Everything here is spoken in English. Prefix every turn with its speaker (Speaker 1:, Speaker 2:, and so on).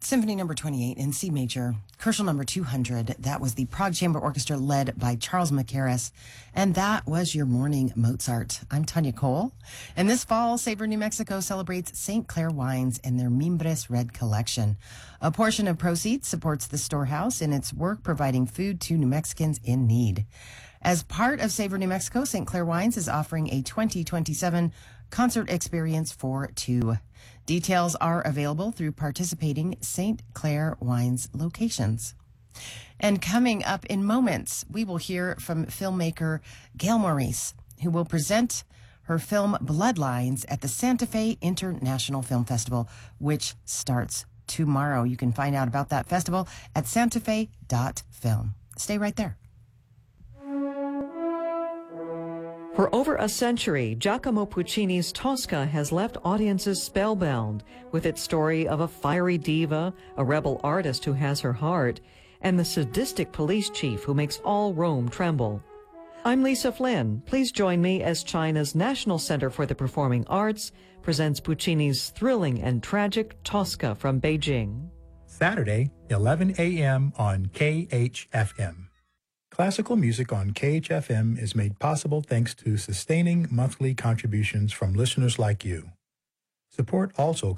Speaker 1: Symphony number 28 in C major, Herschel number 200. That was the Prague Chamber Orchestra led by Charles Mackerras. And that was your morning Mozart. I'm Tanya Cole. And this fall, Savor New Mexico celebrates St. Clair Wines and their Mimbres Red Collection. A portion of proceeds supports the storehouse in its work providing food to New Mexicans in need. As part of Savor New Mexico, St. Clair Wines is offering a 2027 concert experience for two. Details are available through participating St. Clair Wines locations. And coming up in moments, we will hear from filmmaker Gail Maurice, who will present her film Bloodlines at the Santa Fe International Film Festival, which starts tomorrow. You can find out about that festival at santafe.film. Stay right there.
Speaker 2: For over a century, Giacomo Puccini's Tosca has left audiences spellbound with its story of a fiery diva, a rebel artist who has her heart, and the sadistic police chief who makes all Rome tremble. I'm Lisa Flynn. Please join me as China's National Center for the Performing Arts presents Puccini's thrilling and tragic Tosca from Beijing.
Speaker 3: Saturday, 11 a.m. on KHFM. Classical music on KHFM is made possible thanks to sustaining monthly contributions from listeners like you. Support also